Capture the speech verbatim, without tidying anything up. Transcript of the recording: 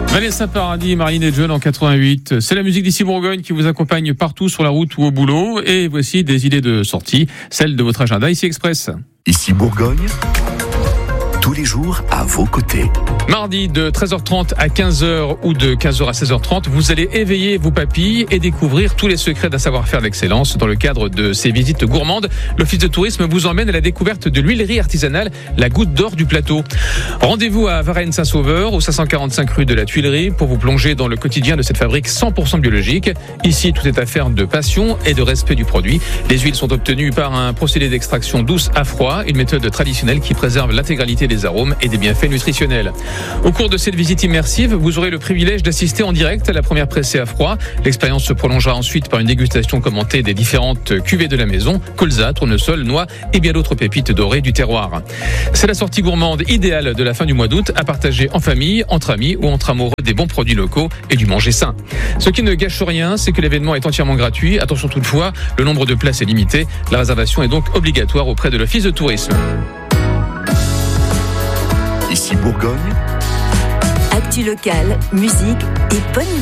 Vanessa Paradis, Marine et John en quatre-vingt-huit. C'est la musique d'ici Bourgogne qui vous accompagne partout sur la route ou au boulot. Et voici des idées de sortie, celles de votre agenda Ici Express. Ici Bourgogne, tous les jours à vos côtés. Mardi de treize heures trente à quinze heures ou de quinze heures à seize heures trente, vous allez éveiller vos papilles et découvrir tous les secrets d'un savoir-faire d'excellence. Dans le cadre de ces visites gourmandes, l'Office de tourisme vous emmène à la découverte de l'huilerie artisanale La Goutte d'Or du Plateau. Rendez-vous à Varennes-Saint-Sauveur, au cinq cent quarante-cinq rue de la Tuilerie, pour vous plonger dans le quotidien de cette fabrique cent pour cent biologique. Ici, tout est affaire de passion et de respect du produit. Les huiles sont obtenues par un procédé d'extraction douce à froid, une méthode traditionnelle qui préserve l'intégralité des arômes et des bienfaits nutritionnels. Au cours de cette visite immersive, vous aurez le privilège d'assister en direct à la première pressée à froid. L'expérience se prolongera ensuite par une dégustation commentée des différentes cuvées de la maison, colza, tournesol, noix et bien d'autres pépites dorées du terroir. C'est la sortie gourmande idéale de la fin du mois d'août à partager en famille, entre amis ou entre amoureux des bons produits locaux et du manger sain. Ce qui ne gâche rien, c'est que l'événement est entièrement gratuit. Attention toutefois, le nombre de places est limité. La réservation est donc obligatoire auprès de l'Office de tourisme. Ici Bourgogne, actu locale, musique et bonne